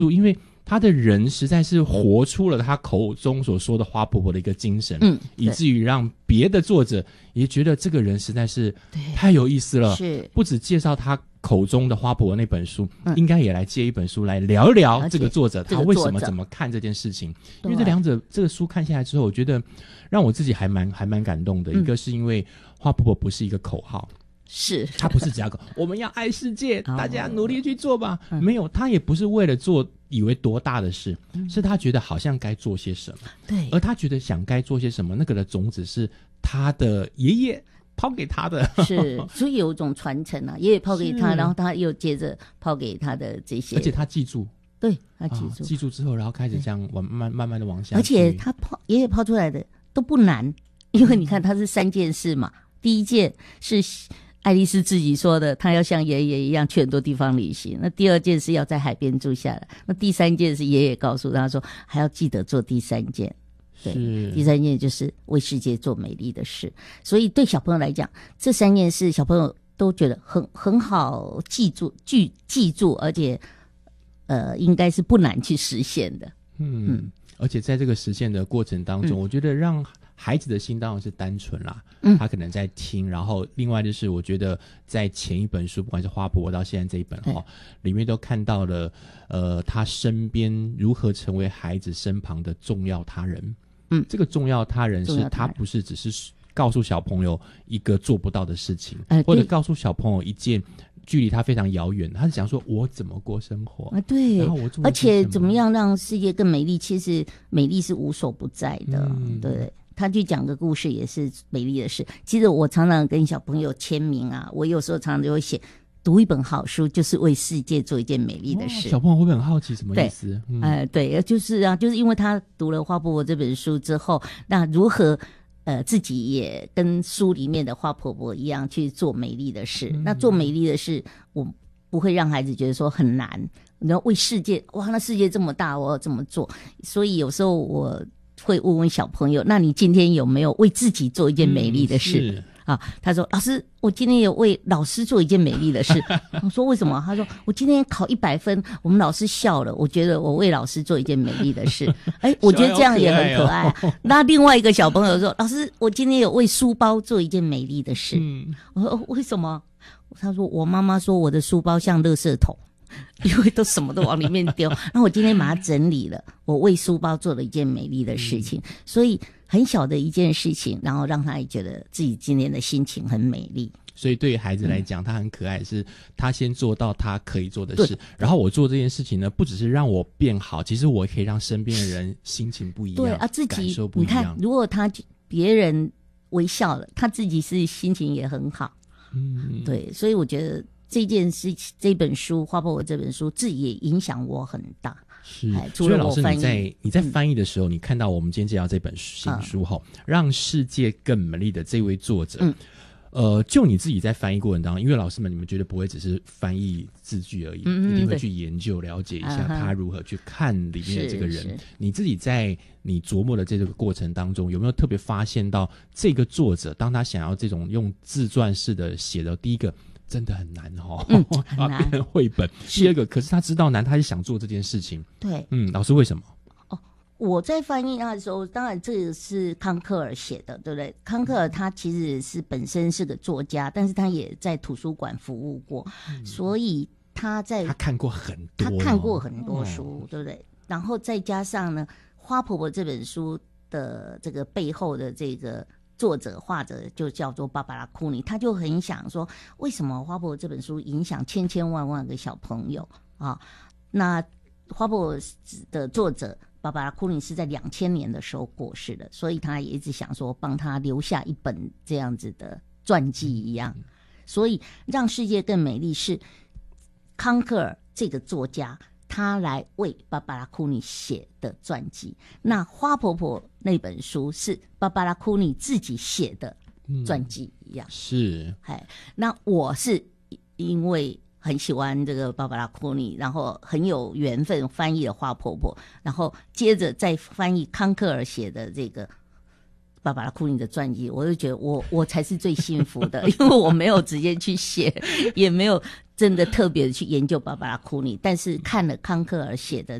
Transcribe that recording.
因为他的人实在是活出了他口中所说的花婆婆的一个精神，以至于让别的作者也觉得这个人实在是太有意思了，是不只介绍他口中的花婆婆那本书，应该也来借一本书来聊一聊这个作者他为什么怎么看这件事情。因为这两者这个书看下来之后，我觉得让我自己还蛮感动的。一个是因为花婆婆不是一个口号，是他不是只要我们要爱世界，大家努力去做吧，没有，他也不是为了做以为多大的事，是他觉得好像该做些什么，对，而他觉得想该做些什么，那个的种子是他的爷爷抛给他的， 是，所以有一种传承啊，爷爷抛给他，然后他又接着抛给他的这些， 而且他记住， 对，他记住之后，然后开始这样慢慢的往下去， 而且他爷爷抛出来的都不难，因为你看他是3件事嘛，第一件是爱丽丝自己说的，她要像爷爷一样去很多地方旅行。那第2件是要在海边住下来。那第3件是爷爷告诉她说，还要记得做第3件。对，第3件就是为世界做美丽的事。所以对小朋友来讲，这3件事小朋友都觉得很好记住，而且应该是不难去实现的。 而且在这个实现的过程当中，我觉得让孩子的心当然是单纯啦，他可能在听，然后另外就是我觉得在前一本书，不管是花婆婆到现在这一本里面都看到了他身边如何成为孩子身旁的重要他人。这个重要他人是他不是只是告诉小朋友一个做不到的事情，或者告诉小朋友一件距离他非常遥远，他是讲说我怎么过生活对， 然后我做而且怎么样让世界更美丽，其实美丽是无所不在的，对，他去讲个故事也是美丽的事。其实我常常跟小朋友签名啊，我有时候常常就会写读一本好书就是为世界做一件美丽的事。 小朋友会不会很好奇什么意思？ 对，就是因为他读了《花婆婆》这本书之后，那如何自己也跟书里面的花婆婆一样去做美丽的事。那做美丽的事，我不会让孩子觉得说很难，然后为世界，哇，那世界这么大，我要怎么做？所以有时候我会问小朋友，那你今天有没有为自己做一件美丽的事？他说老师，我今天有为老师做一件美丽的事。我说为什么？他说我今天考100分，我们老师笑了，我觉得我为老师做一件美丽的事。我觉得这样也很可爱。那另外一个小朋友说，老师，我今天有为书包做一件美丽的事。我说为什么？他说我妈妈说我的书包像垃圾桶，因为都什么都往里面丢。那我今天把它整理了，我为书包做了一件美丽的事情。所以很小的一件事情，然后让他也觉得自己今天的心情很美丽。 所以对于孩子来讲，他很可爱，是他先做到他可以做的事，然后我做这件事情呢，不只是让我变好，其实我可以让身边的人心情不一样，对啊， 自己感受不一样。 你看，如果别人微笑了，他自己是心情也很好。对，所以我觉得这件事，这本书《花婆婆》这本书，自己也影响我很大。 是，所以老师你在翻译的时候，你看到我们今天介绍这本新书让世界更美丽的这位作者，就你自己在翻译过程当中，因为老师们你们绝对不会只是翻译字句而已，一定会去研究了解一下他如何去看里面的这个人。你自己在你琢磨的这个过程当中，有没有特别发现到这个作者当他想要这种用自传式的写的，第一个真的很难很难变成绘本。第二个，可是他知道难，他是想做这件事情。对，老师为什么？ 我在翻译他的时候，当然这个是康克尔写的，对不对？康克尔他其实是本身是个作家，但是他也在图书馆服务过，所以他看过很多， 他看过很多书，对不对？然后再加上呢，《花婆婆》这本书的这个背后的这个作者画者就叫做芭芭拉·库尼，他就很想说，为什么《花婆婆》这本书影响千万个小朋友啊？那《花婆婆》的作者芭芭拉·库尼是在2000年的时候过世的，所以他也一直想说帮他留下一本这样子的传记一样。所以让世界更美丽是康克尔这个作家他来为芭芭拉·库尼写的传记，那花婆婆那本书是芭芭拉·库尼自己写的传记一样。 是， 那我是因为很喜欢这个芭芭拉·库尼，然后很有缘分翻译了花婆婆，然后接着再翻译康克尔写的这个芭芭拉·库尼的传记，我就觉得我才是最幸福的，因为我没有直接去写，也没有真的特别的去研究芭芭拉库尼，但是看了康克尔写的